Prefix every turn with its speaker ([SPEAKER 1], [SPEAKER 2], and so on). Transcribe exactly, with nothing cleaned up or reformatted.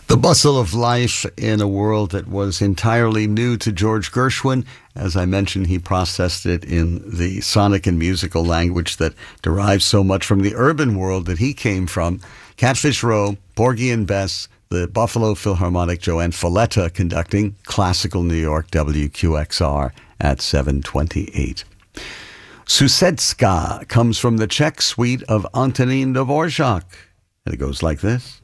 [SPEAKER 1] The bustle of life in a world that was entirely new to George Gershwin. As I mentioned, he processed it in the sonic and musical language that derives so much from the urban world that he came from. Catfish Row, Porgy and Bess, the Buffalo Philharmonic, Joanne Folletta conducting Classical New York, W Q X R at seven twenty-eight. Susedska comes from the Czech suite of Antonín Dvořák. And it goes like this.